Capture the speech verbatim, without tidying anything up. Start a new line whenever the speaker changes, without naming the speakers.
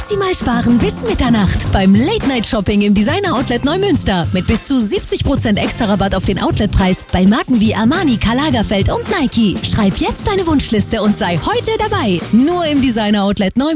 Maximal sparen bis Mitternacht beim Late-Night-Shopping im Designer-Outlet Neumünster mit bis zu siebzig Prozent extra Rabatt auf den Outletpreis bei Marken wie Armani, Karl Lagerfeld und Nike. Schreib jetzt deine Wunschliste und sei heute dabei. Nur im Designer-Outlet Neumünster.